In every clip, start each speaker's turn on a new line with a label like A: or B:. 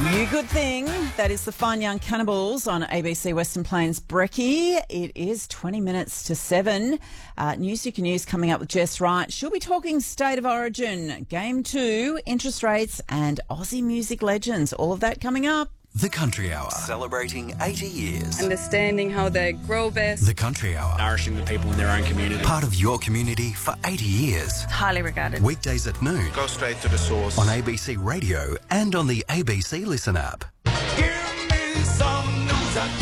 A: You good thing. That is the Fine Young Cannibals on ABC Western Plains Brekkie. It is 20 minutes to 7. News you can use coming up with Jess Wright. She'll be talking State of Origin, Game 2, interest rates and Aussie music legends. All of that coming up.
B: The Country Hour, celebrating 80 years.
C: Understanding how they grow best.
B: The Country Hour,
D: nourishing the people in their own community.
B: part of your community for 80 years.
C: Highly regarded.
B: Weekdays at noon.
E: Go straight to the source.
B: On ABC Radio and on the ABC Listen app.
E: Give me some news and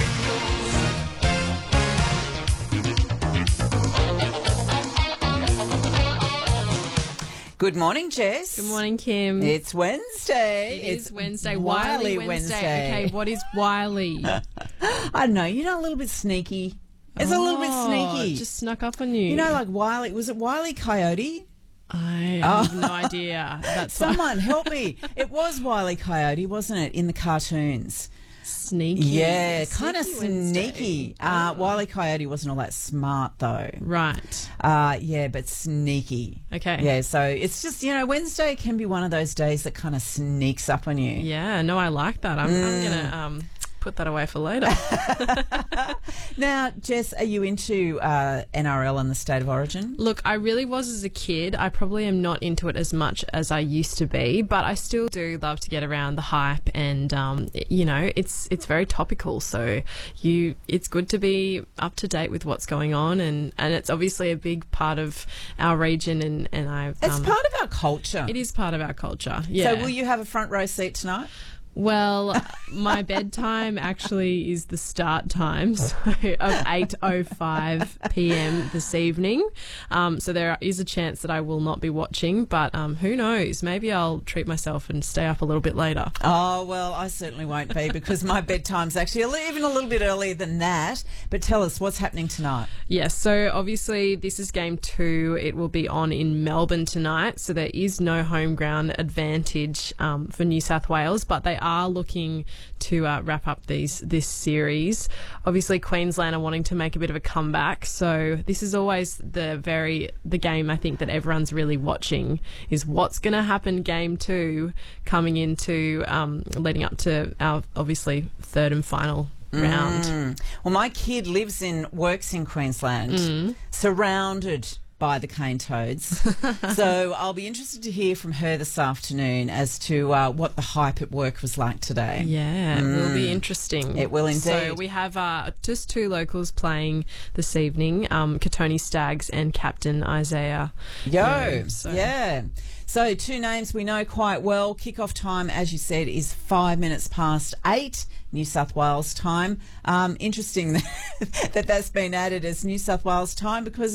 A: Good morning, Jess.
F: Good morning, Kim.
A: It's Wednesday.
F: It is Wednesday.
A: Wiley
F: Wiley
A: Wednesday.
F: Okay, what is Wiley?
A: I don't know. You know, a little bit sneaky. It's a little bit sneaky.
F: Just snuck up on you.
A: You know, like Wiley. Was it Wiley Coyote?
F: I have no idea. That's
A: Someone help me. It was Wiley Coyote, wasn't it, in the cartoons?
F: sneaky.
A: Yeah, kind of
F: Wednesday.
A: sneaky. Wiley Coyote wasn't all that smart, though.
F: Right.
A: Yeah, but sneaky.
F: Okay.
A: Yeah, so it's just, you know, Wednesday can be one of those days that kind of sneaks up on you.
F: Yeah, no, I like that. I'm going to put that away for later.
A: Now, Jess, are you into NRL and the State of Origin?
F: Look, I really was as a kid. I probably am not into it as much as I used to be, but I still do love to get around the hype, and you know, it's very topical. So it's good to be up to date with what's going on, and it's obviously a big part of our region, and
A: It's part of our culture.
F: it is part of our culture. Yeah.
A: So will you have a front row seat tonight?
F: Well, my bedtime actually is the start time, so of 8:05 p.m. this evening. So there is a chance that I will not be watching, but who knows? Maybe I'll treat myself and stay up a little bit later.
A: Oh, well, I certainly won't be because my bedtime's actually even a little bit earlier than that. But tell us, what's happening tonight?
F: Yes, so obviously this is Game 2. It will be on in Melbourne tonight, so there is no home ground advantage for New South Wales, but they are looking to wrap up this series. Obviously, Queensland are wanting to make a bit of a comeback, so this is always the game I think that everyone's really watching is what's going to happen Game 2 coming into leading up to our obviously third and final round.
A: Well, my kid works in Queensland, surrounded by the Cane Toads. So I'll be interested to hear from her this afternoon as to what the hype at work was like today.
F: Yeah, it will be interesting.
A: It will indeed.
F: So we have just two locals playing this evening, Katoni Staggs and Captain Isaiah.
A: Yeah.
F: So
A: So two names we know quite well. Kick-off time, as you said, is 5 minutes past 8 New South Wales time. Interesting that that's been added as New South Wales time because